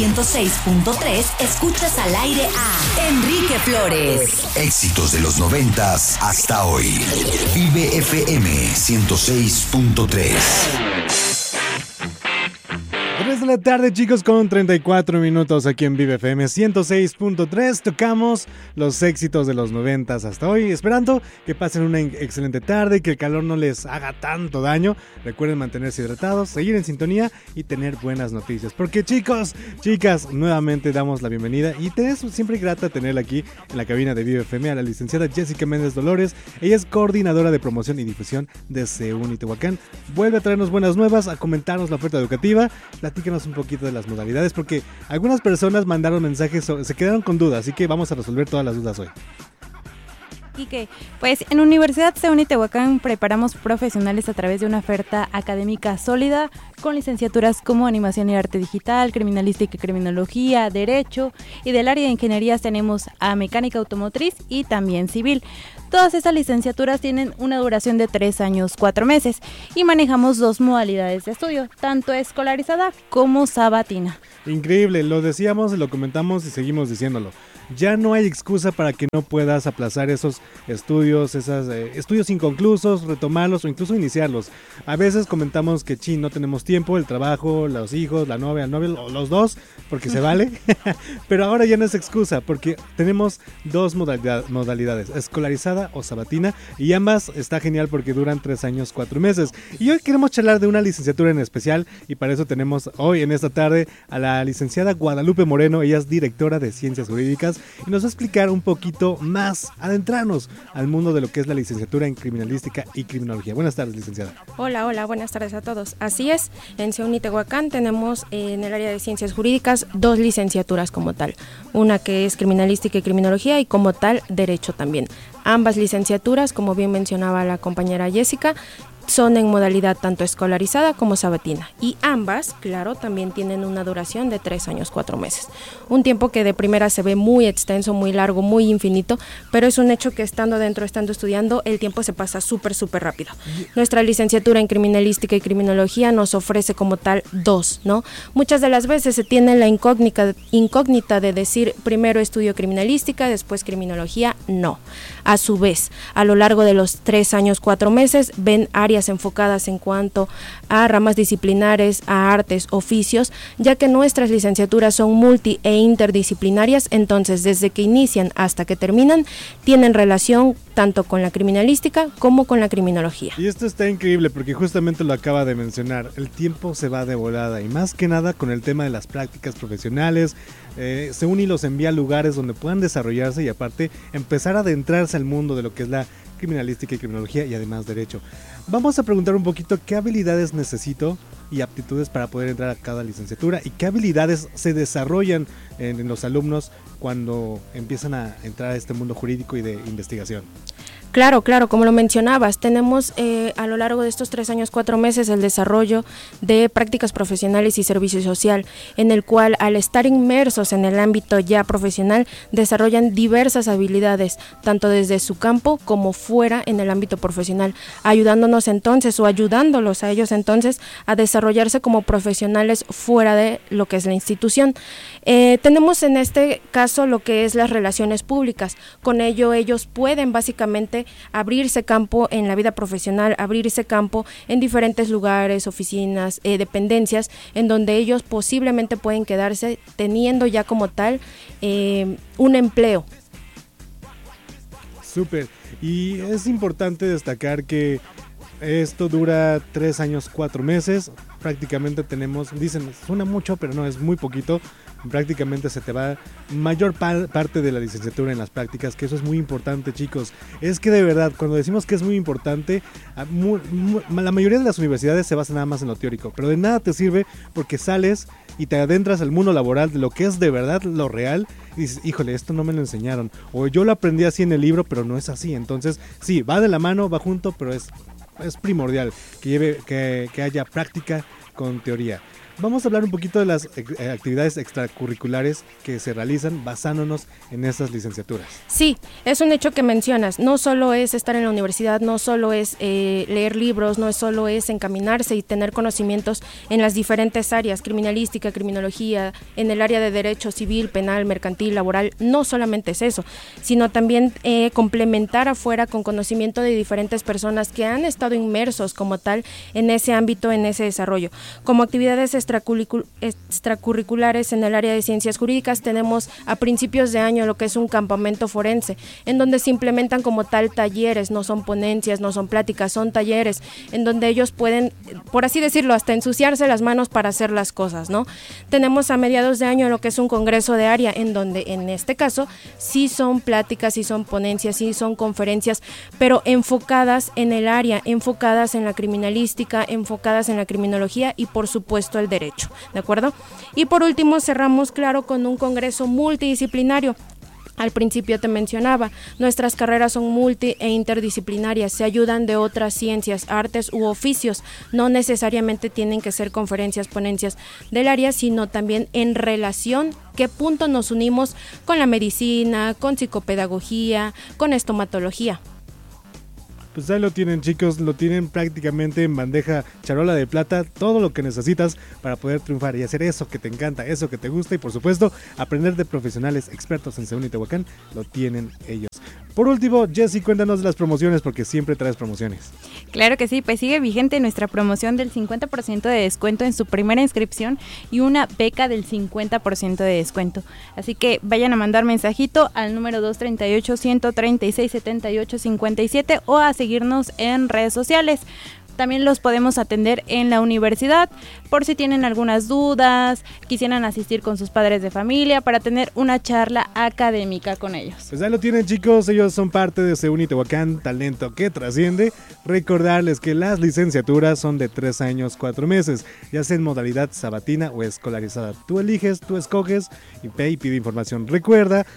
106.3, escuchas al aire a Enrique Flores. Éxitos de los 90s hasta hoy. Vive FM 106.3. 3 de la tarde, chicos, con 34 minutos aquí en Vive FM 106.3. Tocamos los éxitos de los 90s hasta hoy, esperando que pasen una excelente tarde, que el calor no les haga tanto daño. Recuerden mantenerse hidratados, seguir en sintonía y tener buenas noticias. Porque, chicos, chicas, nuevamente damos la bienvenida y es siempre grata tenerla aquí en la cabina de Vive FM a la licenciada Jessica Méndez Dolores. Ella es coordinadora de promoción y difusión de CEUNI Tehuacán. Vuelve a traernos buenas nuevas, a comentarnos la oferta educativa. Platícanos un poquito de las modalidades, porque algunas personas mandaron mensajes, se quedaron con dudas, así que vamos a resolver todas las dudas hoy. Y que, pues, en Universidad CEUNI Tehuacán preparamos profesionales a través de una oferta académica sólida con licenciaturas como Animación y Arte Digital, Criminalística y Criminología, Derecho, y del área de Ingenierías tenemos a Mecánica Automotriz y también Civil. Todas estas licenciaturas tienen una duración de 3 años, 4 meses y manejamos 2 modalidades de estudio, tanto escolarizada como sabatina. Increíble, lo decíamos, lo comentamos y seguimos diciéndolo. Ya no hay excusa para que no puedas aplazar esos estudios, estudios inconclusos, retomarlos o incluso iniciarlos. A veces comentamos que no tenemos tiempo, el trabajo, los hijos, la novia, el novio, los dos, porque se vale. Pero ahora ya no es excusa, porque tenemos 2 modalidades, escolarizada o sabatina, y ambas está genial porque duran 3 años, 4 meses. Y hoy queremos charlar de una licenciatura en especial, y para eso tenemos hoy en esta tarde a la licenciada Guadalupe Moreno. Ella es directora de Ciencias Jurídicas y nos va a explicar un poquito más, adentrarnos al mundo de lo que es la licenciatura en Criminalística y Criminología. Buenas tardes, licenciada. Hola, buenas tardes a todos. Así es, en CEUNI Tehuacán tenemos en el área de Ciencias Jurídicas 2 licenciaturas como tal, una que es Criminalística y Criminología y como tal Derecho también. Ambas licenciaturas, como bien mencionaba la compañera Jessica, son en modalidad tanto escolarizada como sabatina, y ambas, claro, también tienen una duración de 3 años, 4 meses. Un tiempo que de primera se ve muy extenso, muy largo, muy infinito, pero es un hecho que estando estudiando, el tiempo se pasa súper rápido. Nuestra licenciatura en Criminalística y Criminología nos ofrece como tal 2, ¿no? Muchas de las veces se tiene la incógnita de decir primero estudio Criminalística, después Criminología. No. A su vez, a lo largo de los 3 años, 4 meses, ven áreas enfocadas en cuanto a ramas disciplinares, a artes, oficios, ya que nuestras licenciaturas son multi e interdisciplinarias, entonces desde que inician hasta que terminan, tienen relación tanto con la criminalística como con la criminología. Y esto está increíble porque justamente lo acaba de mencionar, el tiempo se va de volada y más que nada con el tema de las prácticas profesionales. CEUNI los envía a lugares donde puedan desarrollarse y aparte empezar a adentrarse al mundo de lo que es la criminalística y criminología y además derecho. Vamos a preguntar un poquito qué habilidades necesito y aptitudes para poder entrar a cada licenciatura y qué habilidades se desarrollan en los alumnos cuando empiezan a entrar a este mundo jurídico y de investigación. Claro, como lo mencionabas, tenemos a lo largo de estos 3 años, 4 meses el desarrollo de prácticas profesionales y servicio social, en el cual al estar inmersos en el ámbito ya profesional, desarrollan diversas habilidades, tanto desde su campo como fuera en el ámbito profesional, ayudándonos entonces o ayudándolos a ellos entonces a desarrollarse como profesionales fuera de lo que es la institución. Tenemos en este caso lo que es las relaciones públicas, con ello ellos pueden básicamente abrirse campo en la vida profesional, abrirse campo en diferentes lugares, oficinas, dependencias, en donde ellos posiblemente pueden quedarse teniendo ya como tal un empleo. Súper, y es importante destacar que esto dura 3 años, 4 meses, prácticamente tenemos, dicen, suena mucho, pero no, es muy poquito. Prácticamente se te va mayor parte de la licenciatura en las prácticas, que eso es muy importante, chicos. Es que de verdad, cuando decimos que es muy importante, la mayoría de las universidades se basan nada más en lo teórico, pero de nada te sirve porque sales y te adentras al mundo laboral de lo que es de verdad lo real y dices, híjole, esto no me lo enseñaron, o yo lo aprendí así en el libro, pero no es así. Entonces, sí, va de la mano, va junto, pero es primordial que haya práctica con teoría. Vamos a hablar un poquito de las actividades extracurriculares que se realizan basándonos en estas licenciaturas. Sí, es un hecho que mencionas. No solo es estar en la universidad, no solo es leer libros, no solo es encaminarse y tener conocimientos en las diferentes áreas, criminalística, criminología, en el área de derecho civil, penal, mercantil, laboral. No solamente es eso, sino también complementar afuera con conocimiento de diferentes personas que han estado inmersos como tal en ese ámbito, en ese desarrollo. Como actividades extracurriculares en el área de ciencias jurídicas tenemos a principios de año lo que es un campamento forense, en donde se implementan como tal talleres, no son ponencias, no son pláticas, son talleres, en donde ellos pueden, por así decirlo, hasta ensuciarse las manos para hacer las cosas, ¿no? Tenemos a mediados de año lo que es un congreso de área, en donde en este caso sí son pláticas, sí son ponencias, sí son conferencias, pero enfocadas en el área, enfocadas en la criminalística, enfocadas en la criminología y por supuesto el derecho, ¿de acuerdo? Y por último cerramos, claro, con un congreso multidisciplinario. Al principio te mencionaba, nuestras carreras son multi e interdisciplinarias, se ayudan de otras ciencias, artes u oficios, no necesariamente tienen que ser conferencias, ponencias del área, sino también en relación, qué punto nos unimos con la medicina, con psicopedagogía, con estomatología. Pues ahí lo tienen, chicos, lo tienen prácticamente en bandeja charola de plata, todo lo que necesitas para poder triunfar y hacer eso que te encanta, eso que te gusta y por supuesto aprender de profesionales expertos en Seúl y Tehuacán, lo tienen ellos. Por último, Jessy, cuéntanos de las promociones porque siempre traes promociones. Claro que sí, pues sigue vigente nuestra promoción del 50% de descuento en su primera inscripción y una beca del 50% de descuento. Así que vayan a mandar mensajito al número 238-136-7857 o a seguirnos en redes sociales. También los podemos atender en la universidad por si tienen algunas dudas, quisieran asistir con sus padres de familia para tener una charla académica con ellos. Pues ahí lo tienen, chicos, ellos son parte de Seúl y Tehuacán, talento que trasciende. Recordarles que las licenciaturas son de 3 años, 4 meses, ya sea en modalidad sabatina o escolarizada. Tú eliges, tú escoges y pide información. Recuerda,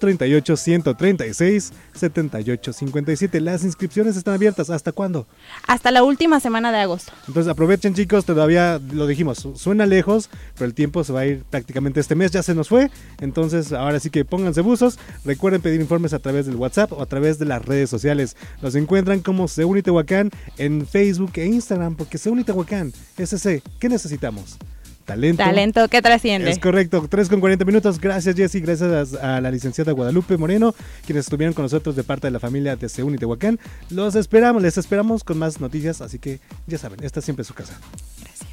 238-136-7857. Las inscripciones están abiertas. ¿Hasta cuándo? Hasta la última semana de agosto. Entonces aprovechen, chicos, todavía lo dijimos, suena lejos, pero el tiempo se va a ir prácticamente este mes, ya se nos fue, entonces ahora sí que pónganse buzos, recuerden pedir informes a través del WhatsApp o a través de las redes sociales, nos encuentran como Seúl y Tehuacán en Facebook e Instagram, porque Seúl y Tehuacán, SC, ¿qué necesitamos? Talento que trasciende. Es correcto, 3:40. Gracias, Jessy, gracias a la licenciada Guadalupe Moreno, quienes estuvieron con nosotros de parte de la familia de Seúl y Tehuacán. Les esperamos con más noticias, así que ya saben, esta siempre es su casa.